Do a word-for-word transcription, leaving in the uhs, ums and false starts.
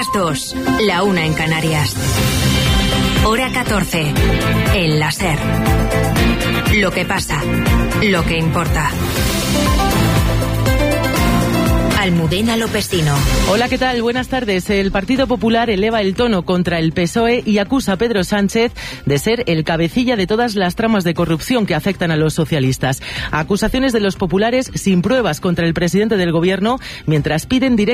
dos, la una en Canarias. Hora catorce, el La SER. Lo que pasa, lo que importa. Almudena Lopesino. Hola, ¿qué tal? Buenas tardes. El Partido Popular eleva el tono contra el P S O E y acusa a Pedro Sánchez de ser el cabecilla de todas las tramas de corrupción que afectan a los socialistas. Acusaciones de los populares sin pruebas contra el presidente del Gobierno, mientras piden directamente